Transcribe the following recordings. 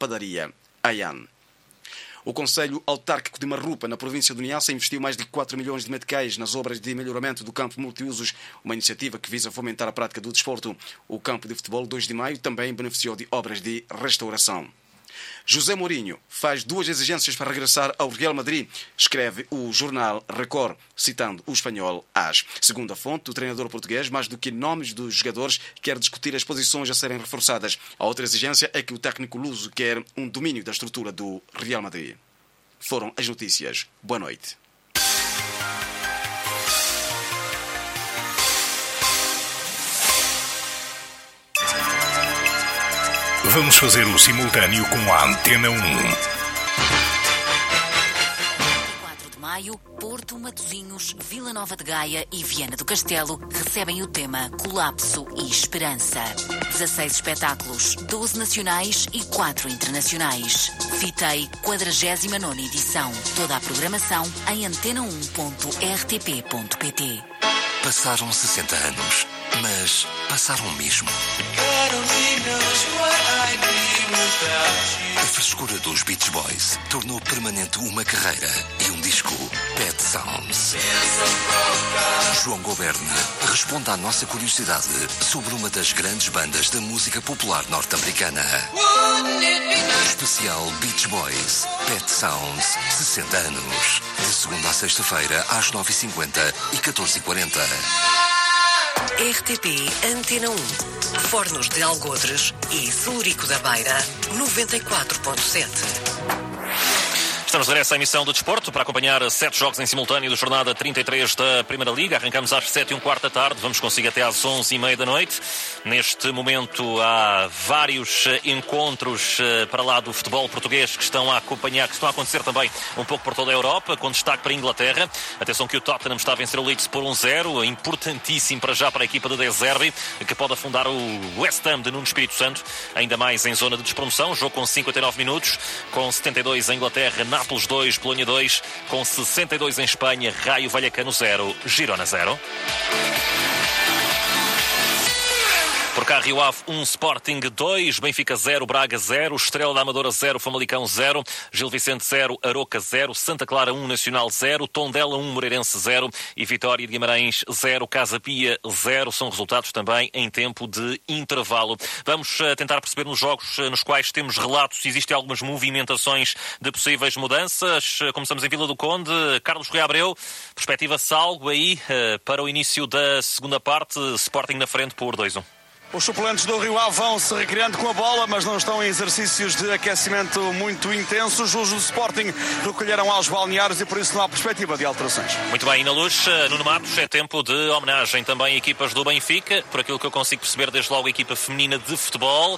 padaria Ayan. O Conselho Autárquico de Marrupa, na província do Niassa, investiu mais de 4 milhões de meticais nas obras de melhoramento do campo multiusos, uma iniciativa que visa fomentar a prática do desporto. O campo de futebol 2 de Maio também beneficiou de obras de restauração. José Mourinho faz 2 exigências para regressar ao Real Madrid, escreve o jornal Record, citando o espanhol AS. Segundo a fonte, o treinador português, mais do que nomes dos jogadores, quer discutir as posições a serem reforçadas. A outra exigência é que o técnico luso quer um domínio da estrutura do Real Madrid. Foram as notícias. Boa noite. Vamos fazer o simultâneo com a Antena 1. 4 de maio, Porto, Matosinhos, Vila Nova de Gaia e Viana do Castelo recebem o tema Colapso e Esperança. 16 espetáculos, 12 nacionais e 4 internacionais. Citei 49ª edição. Toda a programação em antena1.rtp.pt. Passaram 60 anos, mas passaram mesmo. A frescura dos Beach Boys tornou permanente uma carreira e um disco. Pet Sounds. João Goberne responde à nossa curiosidade sobre uma das grandes bandas da música popular norte-americana. Especial Beach Boys. Pet Sounds, 60 anos. De segunda a sexta-feira, às 9h50 e 14h40. RTP Antena 1, Fornos de Algodres e Celurico da Beira, 94.7. Estamos de regresso à emissão do Desporto para acompanhar 7 jogos em simultâneo da jornada 33 da Primeira Liga. Arrancamos às 7h15 da tarde, vamos consigo até às 11h30 da noite. Neste momento há vários encontros para lá do futebol português que estão a acompanhar, que estão a acontecer também um pouco por toda a Europa, com destaque para a Inglaterra. Atenção que o Tottenham está a vencer o Leeds por 1-0, importantíssimo para já para a equipa do De Zerbi, que pode afundar o West Ham de Nuno Espírito Santo, ainda mais em zona de despromoção. Jogo com 59 minutos, com 72 em Inglaterra, Nápoles 2, Polónia 2, com 62 em Espanha, Raio Vallecano 0, Girona 0. Por cá, Rio Ave 1, Sporting 2, Benfica 0, Braga 0, Estrela da Amadora 0, Famalicão 0, Gil Vicente 0, Aroca 0, Santa Clara 1, Nacional 0, Tondela 1, Moreirense 0 e Vitória de Guimarães 0, Casa Pia 0. São resultados também em tempo de intervalo. Vamos tentar perceber nos jogos nos quais temos relatos se existem algumas movimentações de possíveis mudanças. Começamos em Vila do Conde. Carlos Rui Abreu, perspectiva-se algo aí para o início da segunda parte, Sporting na frente por 2-1. Os suplentes do Rio Ave vão se recriando com a bola, mas não estão em exercícios de aquecimento muito intensos. Os do Sporting recolheram aos balneários e por isso não há perspectiva de alterações. Muito bem, e na luz, Nuno Matos, é tempo de homenagem também a equipas do Benfica, por aquilo que eu consigo perceber, desde logo a equipa feminina de futebol,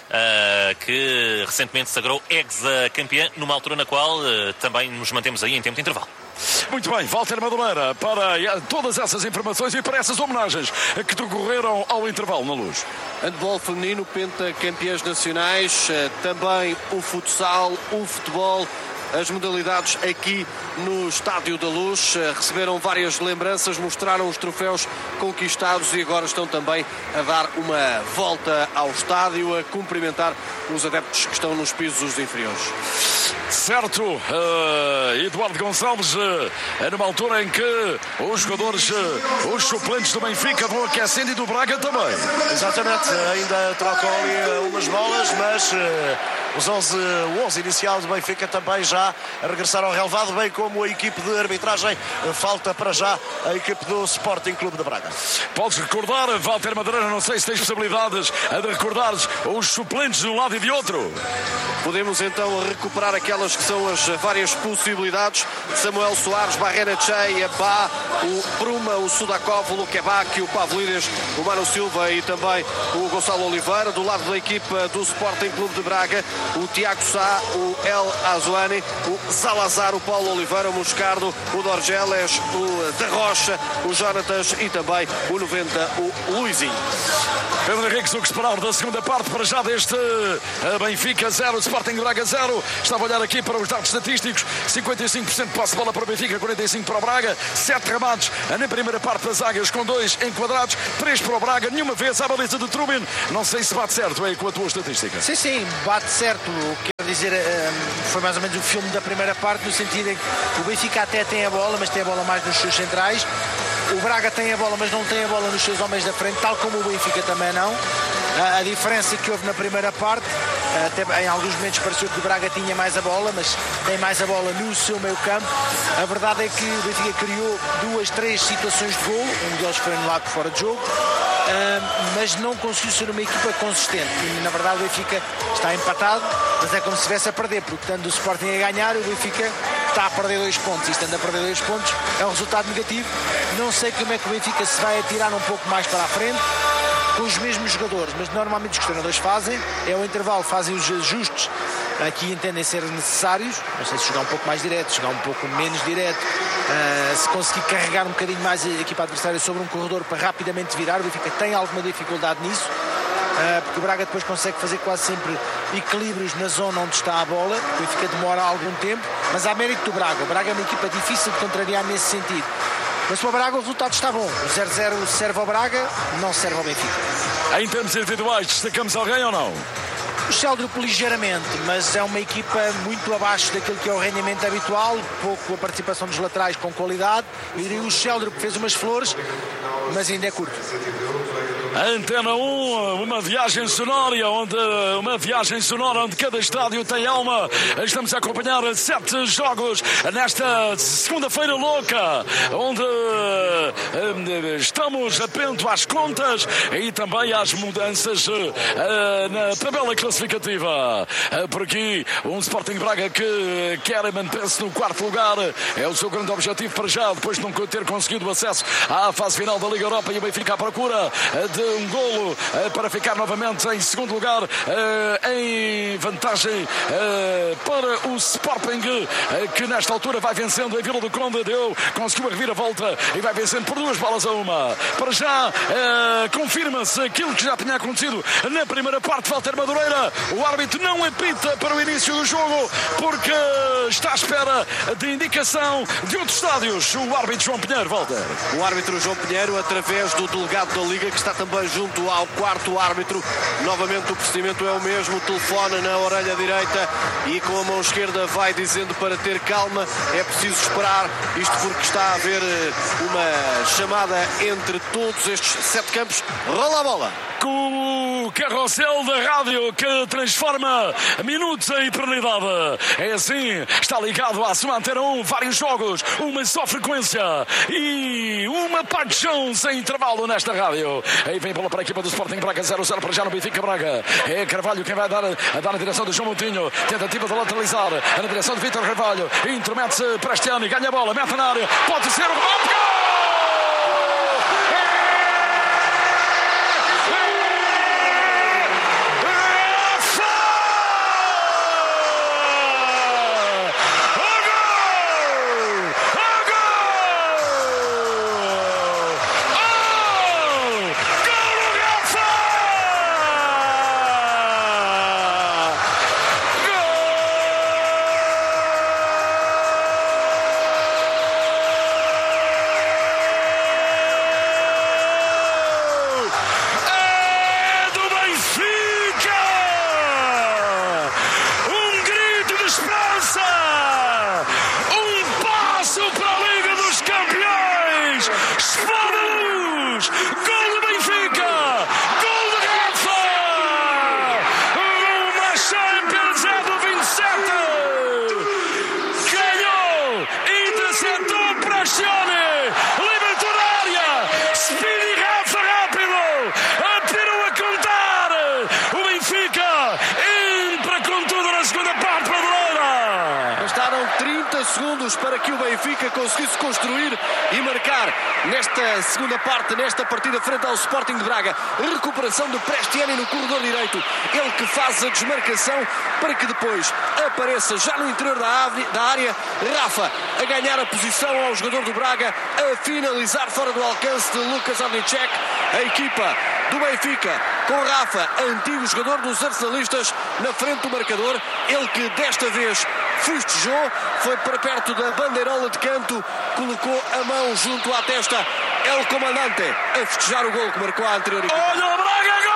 que recentemente sagrou ex-campeã, numa altura na qual também nos mantemos aí em tempo de intervalo. Muito bem, Walter Madureira, para todas essas informações e para essas homenagens que decorreram ao intervalo na luz. Handball feminino, pentacampeãs nacionais, também o futsal, o futebol. As modalidades aqui no Estádio da Luz receberam várias lembranças, mostraram os troféus conquistados e agora estão também a dar uma volta ao estádio, a cumprimentar os adeptos que estão nos pisos inferiores. Certo, Eduardo Gonçalves, numa altura em que os jogadores, os suplentes do Benfica vão aquecendo e do Braga também. Exatamente, ainda trocam ali umas bolas, mas os 11 inicial do Benfica também já a regressar ao relevado, bem como a equipe de arbitragem. Falta para já a equipe do Sporting Clube de Braga. Podes recordar, Walter Madureira, não sei se tens possibilidades de recordar os suplentes de um lado e de outro. Podemos então recuperar aquelas que são as várias possibilidades. Samuel Soares, Barrena Cheia, Bá, o Bruma, o Sudakov, o Luquebac, o Pavlídeas, o Mano Silva e também o Gonçalo Oliveira. Do lado da equipa do Sporting Clube de Braga, o Tiago Sá, o El Azuani, o Salazar, o Paulo Oliveira, o Moscardo, o Dorgeles, o Da Rocha, o Jonatas e também o 90, o Luizinho. Pedro Henriques, o que esperar da segunda parte para já deste Benfica 0, Sporting Braga 0. Estava a olhar aqui para os dados estatísticos: 55% de passe de bola para o Benfica, 45% para o Braga, 7 remates na primeira parte das águias, com 2 enquadrados, 3 para o Braga, nenhuma vez à baliza de Trubin. Não sei se bate certo aí com a tua estatística. Sim, bate certo. O que dizer, foi mais ou menos o filme da primeira parte, no sentido em que o Benfica até tem a bola, mas tem a bola mais nos seus centrais. O Braga tem a bola, mas não tem a bola nos seus homens da frente, tal como o Benfica também não. A diferença que houve na primeira parte, até em alguns momentos pareceu que o Braga tinha mais a bola, mas tem mais a bola no seu meio campo. A verdade é que o Benfica criou 2, 3 situações de golo, um deles foi anulado fora de jogo, mas não conseguiu ser uma equipa consistente. E na verdade o Benfica está empatado, mas é como se estivesse a perder, porque tanto o Sporting a ganhar, o Benfica está a perder 2 pontos, e estando a perder 2 pontos é um resultado negativo. Não sei como é que o Benfica se vai atirar um pouco mais para a frente com os mesmos jogadores, mas normalmente os treinadores fazem, é o intervalo, fazem os ajustes aqui entendem ser necessários, não sei se jogar um pouco mais direto, jogar um pouco menos direto, se conseguir carregar um bocadinho mais a equipa adversária sobre um corredor para rapidamente virar. O Benfica tem alguma dificuldade nisso, porque o Braga depois consegue fazer quase sempre equilíbrios na zona onde está a bola. O Benfica demora algum tempo, mas há mérito do Braga. O Braga é uma equipa difícil de contrariar nesse sentido. Mas para o Braga o resultado está bom. O 0-0 serve ao Braga, não serve ao Benfica. Em termos individuais, destacamos alguém ou não? O Sheldrup ligeiramente, mas é uma equipa muito abaixo daquilo que é o rendimento habitual, pouco a participação dos laterais com qualidade. E o Sheldrup fez umas flores, mas ainda é curto. Antena 1, uma viagem sonora onde cada estádio tem alma. Estamos a acompanhar 7 jogos nesta segunda-feira louca, onde estamos atentos às contas e também às mudanças na tabela classificativa. Por aqui, um Sporting Braga que quer manter-se no 4º lugar. É o seu grande objetivo para já, depois de não ter conseguido acesso à fase final da Liga Europa, e o Benfica à procura de um golo para ficar novamente em 2º lugar, em vantagem para o Sporting, que nesta altura vai vencendo em Vila do Conde. Conseguiu a reviravolta e vai vencendo por 2-1. Para já confirma-se aquilo que já tinha acontecido na primeira parte. Walter Madureira, o árbitro não apita para o início do jogo porque está à espera de indicação de outros estádios. O árbitro João Pinheiro, Walter. O árbitro João Pinheiro, através do delegado da Liga, que está também junto ao 4º árbitro. Novamente o procedimento é o mesmo, telefona na orelha direita e com a mão esquerda vai dizendo para ter calma, é preciso esperar, isto porque está a haver uma chamada entre todos estes 7 campos. Rola a bola! Com o carrossel da rádio que transforma minutos em eternidade. É assim, está ligado à sua Antena 1, vários jogos, uma só frequência e uma paixão sem intervalo nesta rádio. Aí vem bola para a equipa do Sporting Braga, 0-0 para já no Benfica Braga. É Carvalho quem vai dar na direção do João Moutinho. Tentativa de lateralizar na direção de Vítor Carvalho. Intromete-se Prestiani, ganha a bola, mete na área, pode ser o remate. Segundos para que o Benfica conseguisse construir e marcar nesta segunda parte, nesta partida frente ao Sporting de Braga. Recuperação de Prestiani no corredor direito, ele que faz a desmarcação para que depois apareça já no interior da área Rafa a ganhar a posição ao jogador do Braga, a finalizar fora do alcance de Lucas Ornicek. A equipa do Benfica com Rafa, antigo jogador dos arsenalistas, na frente do marcador, ele que desta vez festejou, foi para perto da bandeirola de canto, colocou a mão junto à testa. É o comandante a festejar o gol que marcou a anterior equipa. Olha o Braga!